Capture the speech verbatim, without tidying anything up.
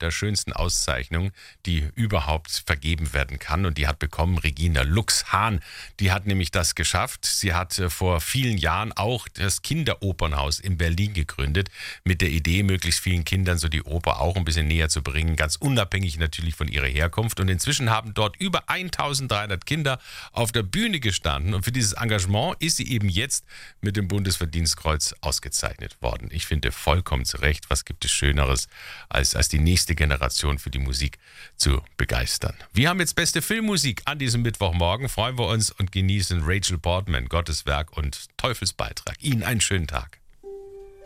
der schönsten Auszeichnungen, die überhaupt vergeben werden kann. Und die hat bekommen Regina Lux-Hahn. Die hat nämlich das geschafft. Sie hat äh, vor vielen Jahren auch das Kinderopernhaus in Berlin gegründet, mit der Idee, möglichst vielen Kindern so die Oper auch ein bisschen näher zu bringen, ganz unabhängig natürlich von ihrer Herkunft. Und inzwischen haben dort über eintausenddreihundert Kinder auf der Bühne gestanden. Und für dieses Engagement ist sie eben jetzt mit dem Bundesverdienstkreuz ausgezeichnet worden. Ich finde vollkommen zu Recht, was gibt es Schöneres, als, als die nächste Generation für die Musik zu begeistern. Wir haben jetzt beste Filmmusik an diesem Mittwochmorgen. Freuen wir uns und genießen Rachel Portman, Gottes Werk und Teufelsbeitrag. Ihnen einen schönen Tag.